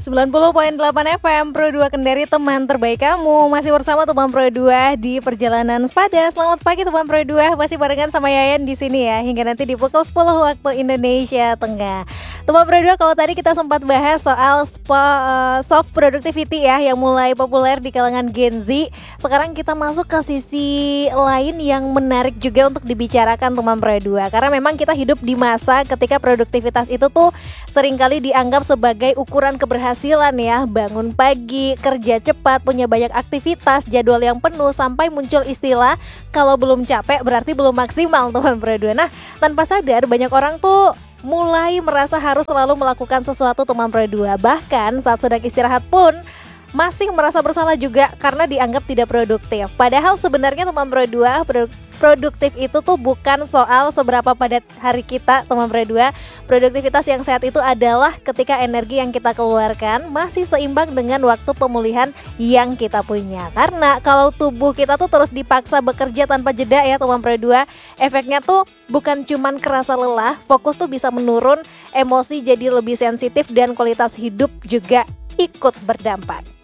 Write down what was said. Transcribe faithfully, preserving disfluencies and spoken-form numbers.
sembilan puluh koma delapan F M Pro dua Kendari, teman terbaik kamu. Masih bersama teman Pro dua di perjalanan sepada. Selamat pagi teman Pro dua, masih barengan sama Yayan di sini ya, hingga nanti di pukul sepuluh waktu Indonesia Tengah. Teman Pro dua, kalau tadi kita sempat bahas soal spa, uh, soft productivity ya, yang mulai populer di kalangan Gen Z. Sekarang kita masuk ke sisi lain yang menarik juga untuk dibicarakan teman Pro dua, karena memang kita hidup di masa ketika produktivitas itu tuh seringkali dianggap sebagai ukuran keberhasilan ya. Bangun pagi, kerja cepat, punya banyak aktivitas, jadwal yang penuh, sampai muncul istilah kalau belum capek berarti belum maksimal teman Pro dua. Nah, tanpa sadar banyak orang tuh mulai merasa harus selalu melakukan sesuatu teman Pro dua. Bahkan saat sedang istirahat pun masih merasa bersalah juga karena dianggap tidak produktif. Padahal sebenarnya teman Pro dua, produktif itu tuh bukan soal seberapa padat hari kita teman Pro dua. Produktivitas yang sehat itu adalah ketika energi yang kita keluarkan masih seimbang dengan waktu pemulihan yang kita punya. Karena kalau tubuh kita tuh terus dipaksa bekerja tanpa jeda ya teman Pro dua, efeknya tuh bukan cuman kerasa lelah, fokus tuh bisa menurun, emosi jadi lebih sensitif, dan kualitas hidup juga ikut berdampak.